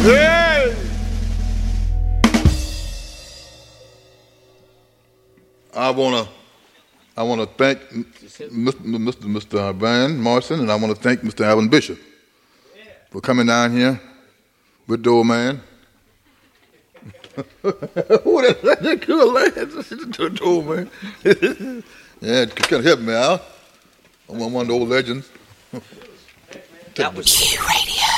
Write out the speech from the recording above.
Hey! I wanna thank Mr. Van Morrison, and I want to thank Mr. Alvin Bishop for coming down here with the old man. Who that good lad? The old man. Yeah, can help me out. I'm one of the old legends. That was Q Radio.